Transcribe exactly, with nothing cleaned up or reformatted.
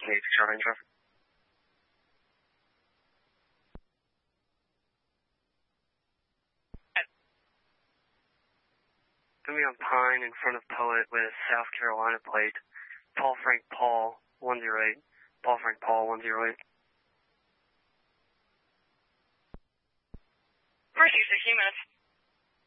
eight six Range Rover. Put me on Pine in front of Poet with South Carolina plate. Paul Frank Paul one zero eight. Paul Frank Paul one zero eight. First, you sixteen minutes.